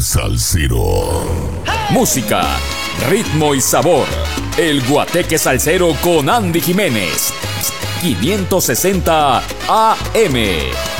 Salsero. Música, ritmo y sabor. El Guateque Salsero con Andy Jiménez. 560 AM.